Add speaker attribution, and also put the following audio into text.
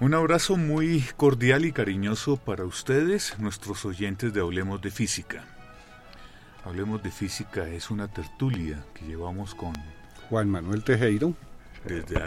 Speaker 1: Un abrazo muy cordial y cariñoso para ustedes, nuestros oyentes de Hablemos de Física. Hablemos de Física es una tertulia que llevamos con
Speaker 2: Juan Manuel Tejero
Speaker 1: desde